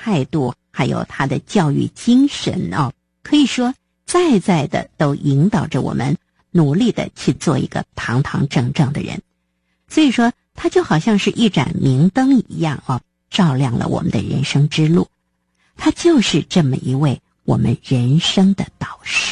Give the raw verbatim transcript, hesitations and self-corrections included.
态度，还有他的教育精神哦，可以说在在的都引导着我们努力的去做一个堂堂正正的人。所以说他就好像是一盏明灯一样哦，照亮了我们的人生之路。他就是这么一位我们人生的导师。